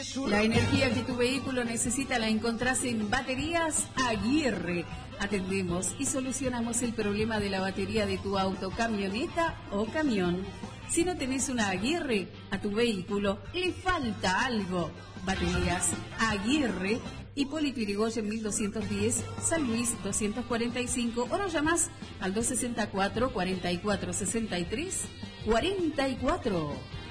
La energía que tu vehículo necesita la encontrás en Baterías Aguirre. Atendemos y solucionamos el problema de la batería de tu auto, camioneta o camión. Si no tenés una Aguirre, a tu vehículo le falta algo. Baterías Aguirre, Hipólito Yrigoyen 1210, San Luis 245, o nos llamás al 264 44 63 44.